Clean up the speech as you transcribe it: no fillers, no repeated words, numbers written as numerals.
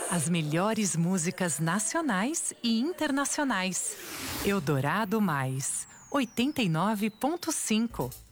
As melhores músicas nacionais e internacionais. Eldorado Mais, 89.5.